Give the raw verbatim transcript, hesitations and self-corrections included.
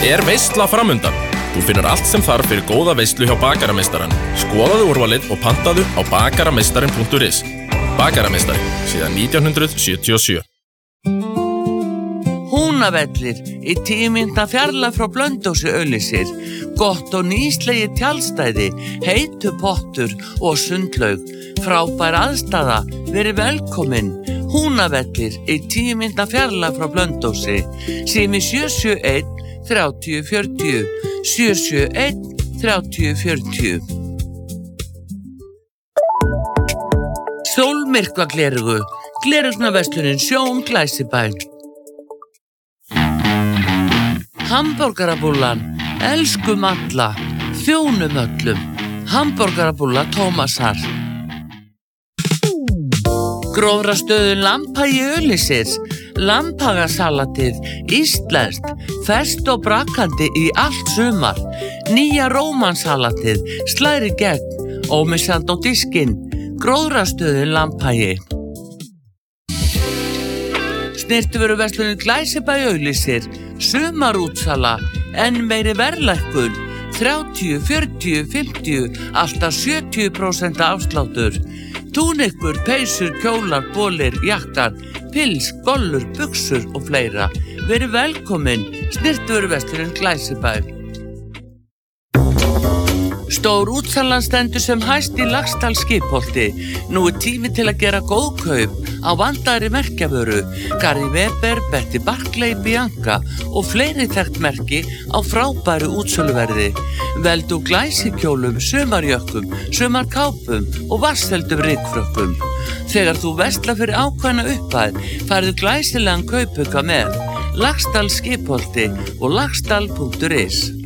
Er veisla framundan? Þú finnur allt sem þarf fyrir góða veislu hjá Bakarameistarann. Skoðaðu úrvalið og pantaðu á bakarameistarin punktur is. Bakarameistarin, síðan nítján hundruð sjötíu og sjö. Húnavellir í tíu mínútna fjarlægð frá Blönduósi auglýsir. Gott og nýslegið tjaldstæði, heitur pottur og sundlaug. Frábær aðstaða, verið velkomin. Húnavellir í tíu mínútna fjarlægð frá Blönduósi. Sími sjö sjö einn þrjátíu fjörutíu. sjö sjö einn þrjátíu fjörutíu. Sólmyrkva glerugu. Glerugnaverslunin Sjón Glæsibæ. Hamborgarabúllan, elskum alla, þjónum öllum. Hamborgarabúlla Tómasar. Grófrastöðun Lambhagi auglýsir. Lambhagasalatið, íslenskt, ferskt og brakandi í allt sumar. Nýja rómansalatið, slær í gegn, ómissandi á diskinn. Grófrastöðun Lambhagi. Snyrtivöruverslunin Glæsibæ auglýsir. Sumarútsala, enn meiri verðlækkun, þrjátíu, fjörutíu, fimmtíu, alltaf sjötíu prósent afsláttur. Túnikur, peysur, kjólar, bolir, jakkar, pils, gollur, buxur og fleira. Verið velkomin, snyrtivöruverslunin Glæsibæ. Stór útsalan stendur sem hæst í Laxdal Skipholti. Nú er tími til að gera góð kaup á vandaðri merkjavöru. Gary Weber, Betty Barclay, Bianca og fleiri þekkt merki á frábæru útsöluverði. Veldu glæsikjólum, sumarjökkum, sumarkápum og vatnsfeldum rykfrökkum. Þegar þú verslar fyrir ákveðna upphæð, færðu glæsilegan kaupauka með. Laxdal Skipholti og laxdal punktur is.